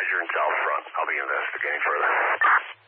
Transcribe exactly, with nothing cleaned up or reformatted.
You're in South Front. I'll be investigating further.